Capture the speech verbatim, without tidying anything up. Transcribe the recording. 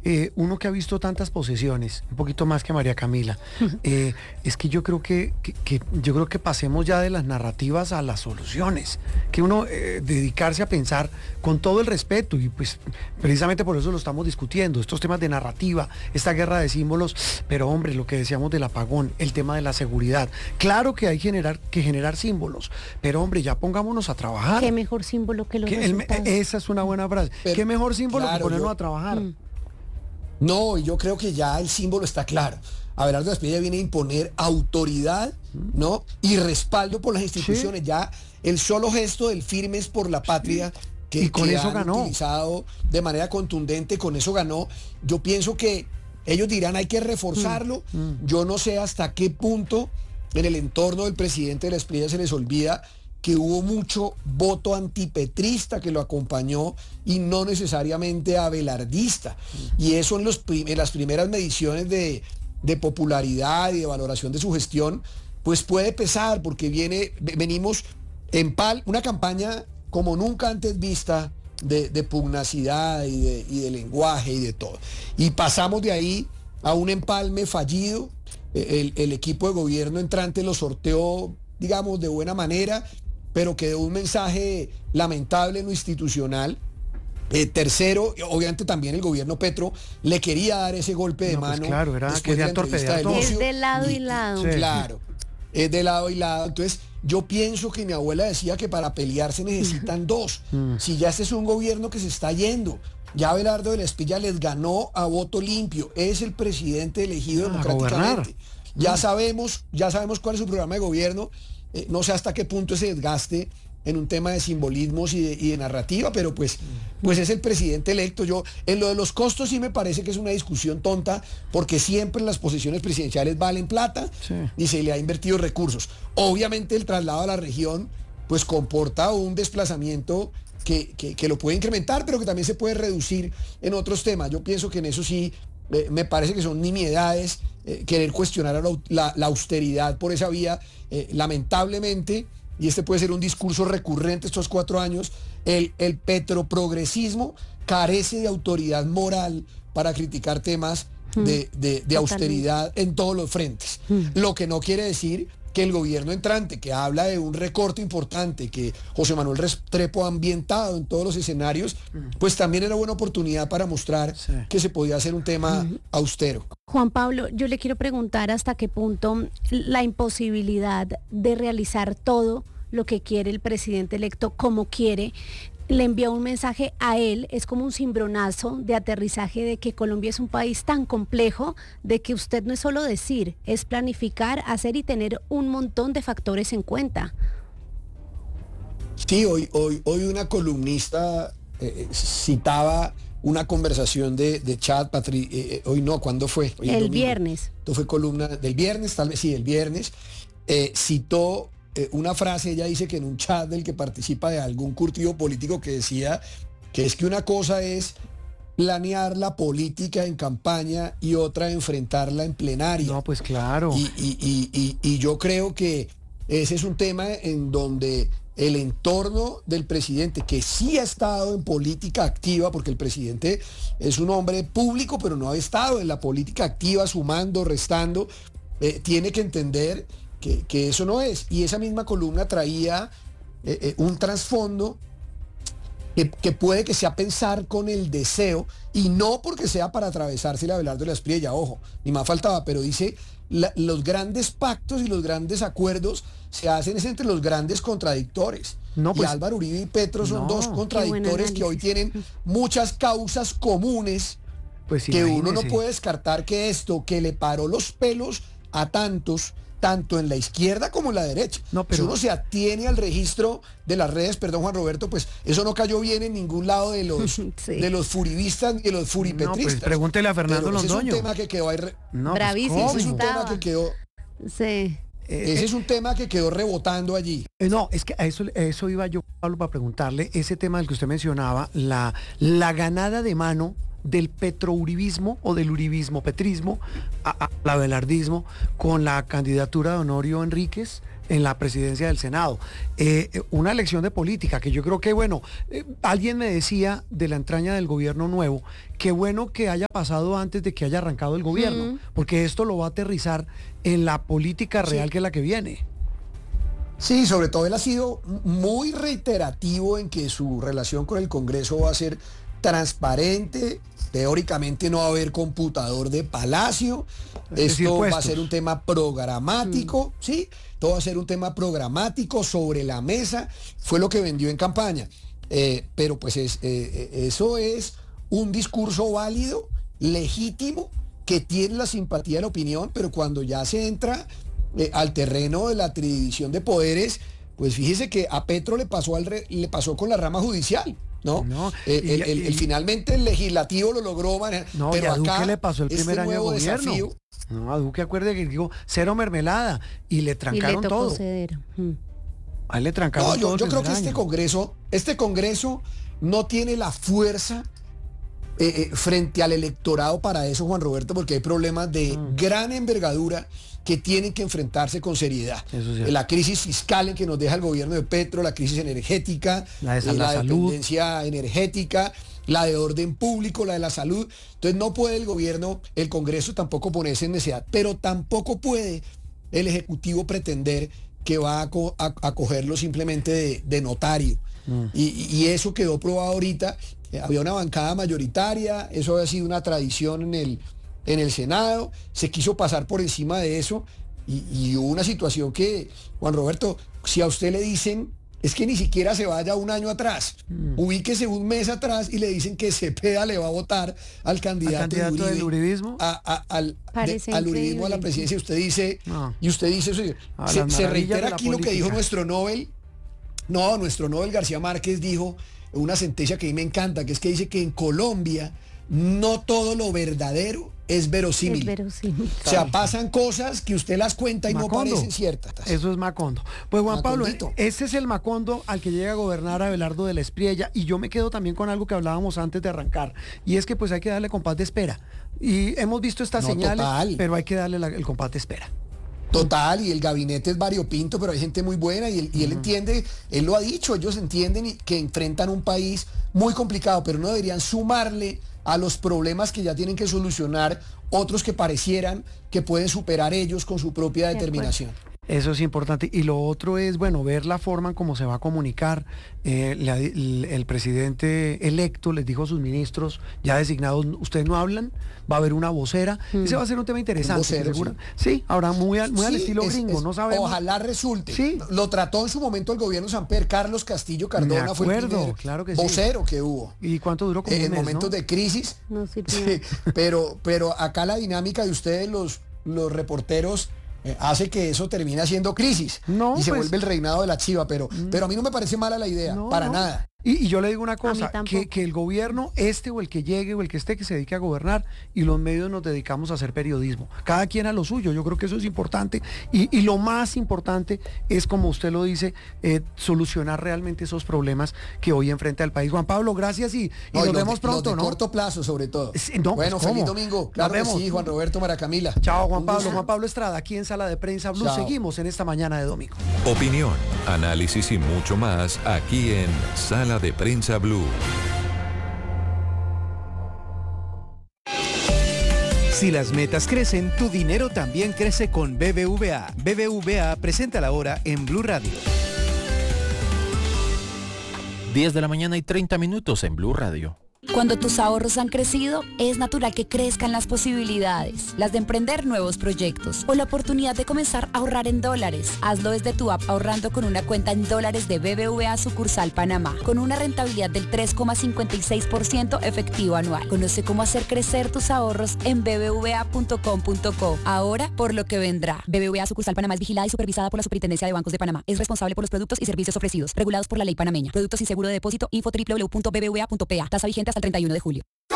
eh, uno que ha visto tantas posesiones, un poquito más que María Camila, eh, es que yo creo que, que, que yo creo que pasemos ya de las narrativas a las soluciones, que uno eh, dedicarse a pensar con todo el respeto, y pues precisamente por eso lo estamos discutiendo, estos temas de narrativa, esta guerra de símbolos, pero hombre, lo que decíamos del apagón, el tema de la seguridad, claro que hay generar, que generar símbolos, pero hombre, ya pongámonos a trabajar. ¿Qué mejor símbolo que los Que el, resultados? esa es una buena frase. Pero, ¿Qué mejor símbolo claro, que ponernos yo- a trabajar? Mm. No, yo creo que ya el símbolo está claro. Abelardo Lasprilla viene a imponer autoridad, ¿no? Y respaldo por las instituciones. Ya el solo gesto del firmes por la patria que, Y con que eso han ganó. utilizado de manera contundente, con eso ganó. Yo pienso que ellos dirán hay que reforzarlo. Yo no sé hasta qué punto en el entorno del presidente de Lasprilla se les olvida que hubo mucho voto antipetrista que lo acompañó y no necesariamente abelardista. Y eso en, los prim- en las primeras mediciones de, de popularidad y de valoración de su gestión, pues puede pesar porque viene, ve- venimos en pal, una campaña como nunca antes vista de, de pugnacidad y de, y de lenguaje y de todo. Y pasamos de ahí a un empalme fallido. El, el equipo de gobierno entrante lo sorteó, digamos, de buena manera, pero quedó un mensaje lamentable en lo institucional. Eh, tercero, obviamente también el gobierno Petro le quería dar ese golpe de No, pues mano. claro, era- después de la quería entrevista torpedear de todo. Es Lucio, de lado y lado. Sí. Claro, es de lado y lado. Entonces, yo pienso que mi abuela decía que para pelear se necesitan dos. Si ya este es un gobierno que se está yendo, ya Abelardo de la Espriella les ganó a voto limpio, es el presidente elegido Ah, democráticamente. gobernar. Ya sabemos, ya sabemos cuál es su programa de gobierno. Eh, no sé hasta qué punto ese desgaste en un tema de simbolismos y de, y de narrativa, pero pues, pues es el presidente electo. Yo, en lo de los costos sí me parece que es una discusión tonta, porque siempre las posiciones presidenciales valen plata Sí. y se le ha invertido recursos. Obviamente el traslado a la región pues comporta un desplazamiento que, que, que lo puede incrementar, pero que también se puede reducir en otros temas. Yo pienso que en eso sí eh, me parece que son nimiedades, eh, querer cuestionar a la, la- la austeridad por esa vía, eh, lamentablemente, y este puede ser un discurso recurrente estos cuatro años, el, el petroprogresismo carece de autoridad moral para criticar temas de, de- de austeridad en todos los frentes. Lo que no quiere decir que el gobierno entrante, que habla de un recorte importante, que José Manuel Restrepo ha ambientado en todos los escenarios, pues también era buena oportunidad para mostrar Sí. que se podía hacer un tema austero. Juan Pablo, yo le quiero preguntar hasta qué punto la imposibilidad de realizar todo lo que quiere el presidente electo como quiere, le envía un mensaje a él, es como un cimbronazo de aterrizaje de que Colombia es un país tan complejo, de que usted no es solo decir, es planificar, hacer y tener un montón de factores en cuenta. Sí, hoy, hoy, hoy una columnista eh, citaba una conversación de, de chat, Patri, eh, eh, hoy no, ¿cuándo fue? Hoy es El domingo. viernes. Esto fue columna del viernes, tal vez sí, el viernes. Eh, citó eh, una frase, ella dice que en un chat del que participa de algún curtido político que decía que es que una cosa es planear la política en campaña y otra enfrentarla en plenaria. No, pues claro. Y, y- y- y- y yo creo que ese es un tema en donde el entorno del presidente, que sí ha estado en política activa, porque el presidente es un hombre público, pero no ha estado en la política activa, sumando, restando, eh, tiene que entender que, que eso no es. Y esa misma columna traía eh, eh, un trasfondo que, que puede que sea pensar con el deseo, y no porque sea para atravesarse el Abelardo de la Espriella, ojo, ni más faltaba, pero dice, la- los grandes pactos y los grandes acuerdos se hacen es entre los grandes contradictores. No, y pues, Álvaro Uribe y Petro son no. dos Qué buen contradictores que hoy análisis. tienen muchas causas comunes Pues que uno no imagínese. puede descartar que esto que le paró los pelos a tantos, tanto en la izquierda como en la derecha. No, pero- Si uno se atiene al registro de las redes, perdón Juan Roberto, pues eso no cayó bien en ningún lado de los, Sí. de los furibistas ni de los No, furipetristas. pues pregúntele a Fernando Pero ese Londoño. es un tema que quedó ahí re- No, pues, Bravísimo. ¿cómo? ese es un tema Estaba. que quedó, Sí. Eh, ese es un tema que quedó rebotando allí. Eh, No, es que a eso, a eso iba yo, Pablo, para preguntarle, ese tema del que usted mencionaba, la, la ganada de mano del petrouribismo o del uribismo petrismo a, a la abelardismo con la candidatura de Honorio Enríquez en la presidencia del Senado. Eh, una elección de política que yo creo que, bueno, eh, alguien me decía de la entraña del gobierno nuevo, qué bueno que haya pasado antes de que haya arrancado el gobierno, mm. porque esto lo va a aterrizar en la política real, sí, que es la que viene. Sí, sobre todo él ha sido muy reiterativo en que su relación con el Congreso va a ser transparente. Teóricamente no va a haber computador de Palacio. Esto va a ser un tema programático, mm. ¿sí? Todo va a ser un tema programático sobre la mesa. Fue lo que vendió en campaña. Eh, pero pues es, eh, eso es un discurso válido, legítimo, que tiene la simpatía de la opinión, pero cuando ya se entra eh, al terreno de la tridivisión de poderes, pues fíjese que a Petro le pasó, al re, le pasó con la rama judicial. ¿No? no el, y, el, el, el, finalmente el legislativo lo logró manejar. No, pero y a Duque acá le pasó el primer este año de gobierno. Desafío, no, a Duque acuerde que dijo cero mermelada y le trancaron y le todo. Hmm. A él le trancaron no, yo, todo. Yo creo que año. este Congreso, este Congreso no tiene la fuerza eh, eh, frente al electorado para eso, Juan Roberto, porque hay problemas de hmm. gran envergadura que tienen que enfrentarse con seriedad. La crisis fiscal en que nos deja el gobierno de Petro, la crisis energética, la, de la, la dependencia energética, la de orden público, la de la salud. Entonces no puede el gobierno, el Congreso tampoco ponerse en necesidad, pero tampoco puede el Ejecutivo pretender que va a, co a, a cogerlo simplemente de, de notario. Mm. Y, y eso quedó probado ahorita. Eh, había una bancada mayoritaria, eso había sido una tradición en el... en el Senado, se quiso pasar por encima de eso y, y hubo una situación que, Juan Roberto, si a usted le dicen, es que ni siquiera se vaya un año atrás, mm. ubíquese un mes atrás y le dicen que Cepeda le va a votar al candidato, ¿Al candidato Uribe, del uribismo, a, a, al, de, al uribismo a la presidencia, y usted dice, no. y usted dice, eso, se, se reitera aquí lo que dijo nuestro Nobel, no, nuestro Nobel García Márquez dijo una sentencia que a mí me encanta, que es que dice que en Colombia no todo lo verdadero es verosímil. Es verosímil. O sea, pasan cosas que usted las cuenta y Macondo. No parecen ciertas. Eso es Macondo. Pues Juan Macondito. Pablo, este es el Macondo al que llega a gobernar Abelardo de la Espriella, y yo me quedo también con algo que hablábamos antes de arrancar, y es que pues hay que darle compás de espera. Y hemos visto estas no, señales, total. pero hay que darle la, el compás de espera. Total, y el gabinete es variopinto, pero hay gente muy buena y él, y él uh-huh. entiende, él lo ha dicho, ellos entienden que enfrentan un país muy complicado, pero no deberían sumarle a los problemas que ya tienen que solucionar otros que parecieran que pueden superar ellos con su propia determinación. Eso es importante. Y lo otro es, bueno, ver la forma en cómo se va a comunicar. Eh, la, el, el presidente electo les dijo a sus ministros ya designados, ustedes no hablan, va a haber una vocera. Mm. Ese va a ser un tema interesante. Un vocero, seguro. Sí. sí, habrá muy al, muy sí, al estilo es, gringo, es, no sabemos. Ojalá resulte. Sí. Lo trató en su momento el gobierno Samper, Carlos Castillo Cardona acuerdo, fue el primer claro que vocero sí. que hubo. ¿Y cuánto duró? Como eh, un mes, en momentos ¿no? de crisis. No, sí, sí, pero, pero acá la dinámica de ustedes, los, los reporteros, Eh, hace que eso termine siendo crisis no, y se pues, vuelve el reinado de la chiva, pero, mm, pero a mí no me parece mala la idea, no, para no. nada. Y, y yo le digo una cosa, que, que el gobierno, este o el que llegue o el que esté, que se dedique a gobernar, y los medios nos dedicamos a hacer periodismo. Cada quien a lo suyo, yo creo que eso es importante. Y, y lo más importante es, como usted lo dice, eh, solucionar realmente esos problemas que hoy enfrenta el país. Juan Pablo, gracias y, y no, nos y vemos de, pronto, de ¿no? corto plazo, sobre todo. Sí, no, bueno, pues, feliz domingo. Claro que sí, Juan Roberto, María Camila. Chao, Juan Pablo. Juan Pablo Estrada, aquí en Sala de Prensa Blue. Chao. Seguimos en esta mañana de domingo. Opinión, análisis y mucho más aquí en Sala de Prensa Blue. Si las metas crecen, tu dinero también crece con B B V A. B B V A presenta la hora en Blue Radio. diez de la mañana y treinta minutos en Blue Radio. Cuando tus ahorros han crecido, es natural que crezcan las posibilidades, las de emprender nuevos proyectos o la oportunidad de comenzar a ahorrar en dólares. Hazlo desde tu app ahorrando con una cuenta en dólares de B B V A sucursal Panamá, con una rentabilidad del tres coma cincuenta y seis por ciento efectivo anual. Conoce cómo hacer crecer tus ahorros en b b v a punto com punto co. Ahora por lo que vendrá. B B V A sucursal Panamá es vigilada y supervisada por la Superintendencia de Bancos de Panamá. Es responsable por los productos y servicios ofrecidos, regulados por la ley panameña. Productos sin seguro de depósito. Info doble u doble u doble u punto b b v a punto p a. Tasa vigente hasta el treinta y uno de julio.